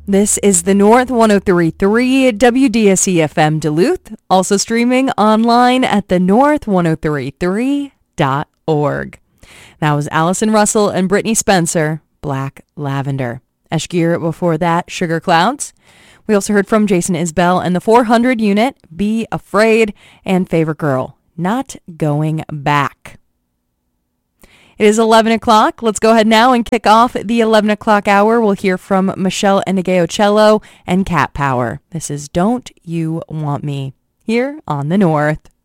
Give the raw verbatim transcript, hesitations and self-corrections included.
This is the North one oh three point three W D S E F M Duluth, also streaming online at the north ten thirty-three dot org. That was Allison Russell and Brittany Spencer, Black Lavender. Eshgir before that, Sugar Clouds. We also heard from Jason Isbell and the four hundred unit, Be Afraid, and Favorite Girl, Not Going Back. It is eleven o'clock. Let's go ahead now and kick off the eleven o'clock hour. We'll hear from Michelle Enegeo Cello and Cat Power. This is Don't You Want Me, here on the North.